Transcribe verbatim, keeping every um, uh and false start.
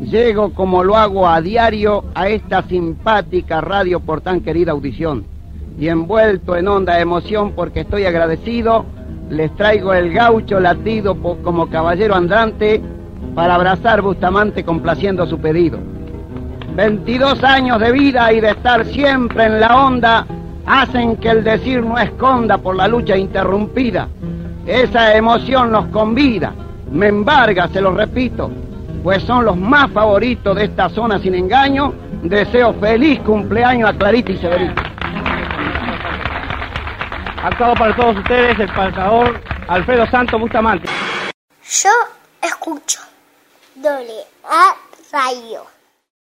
llego como lo hago a diario a esta simpática radio por tan querida audición. Y envuelto en honda emoción porque estoy agradecido, les traigo el gaucho latido como caballero andante para abrazar Bustamante complaciendo su pedido. veintidós años de vida y de estar siempre en la onda hacen que el decir no esconda por la lucha interrumpida. Esa emoción nos convida, me embarga, se lo repito, pues son los más favoritos de esta zona sin engaño. Deseo feliz cumpleaños a Clarita y Severito. Actuado para todos ustedes el cantador Alfredo Santos Bustamante. Yo escucho doble A Radio.